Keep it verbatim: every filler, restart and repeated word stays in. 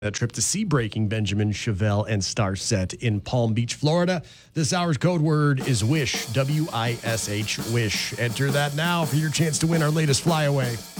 A trip to see Breaking Benjamin, Chevelle, and Starset in Palm Beach, Florida. This hour's code word is WISH, W I S H, WISH. Enter that now for your chance to win our latest flyaway.